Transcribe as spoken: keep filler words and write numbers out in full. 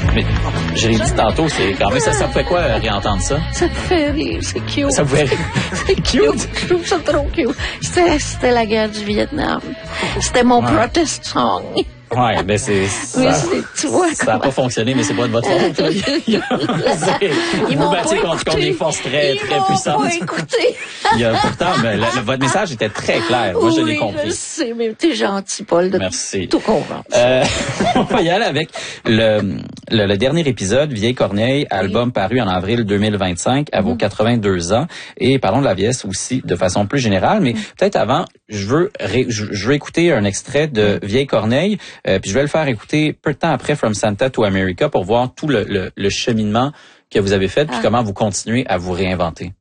Mais je l'ai dit tantôt, c'est quand même ça, ça me fait quoi réentendre ça? Ça me fait rire, c'est cute. Ça vous fait rire? C'est cute. Je trouve ça trop cute. C'était, c'était la guerre du Vietnam. C'était mon Ouais. protest song. Ouais, ben c'est ça. Mais c'est, tu vois, Ça n'a pas fonctionné, mais c'est pas de votre faute. là. Ils Vous m'ont battez pas contre, contre écouté. des forces très, Ils très m'ont puissantes. pas écouté. Il y a, pourtant, mais le- le- votre message était très clair. Moi, je l'ai Oui, compris. je sais, mais t'es gentil, Paul, de Merci. tout comprendre. Euh, on va y aller avec le, le, le dernier épisode, Vieille Corneille, album paru en avril deux mille vingt-cinq, à vos quatre-vingt-deux ans. Et parlons de la vieillesse aussi de façon plus générale. Mais peut-être avant, je veux ré, je, je veux écouter un extrait de Vieille Corneille, euh, puis je vais le faire écouter peu de temps après From Santa to America pour voir tout le, le, le cheminement que vous avez fait, puis Ah. comment vous continuez à vous réinventer.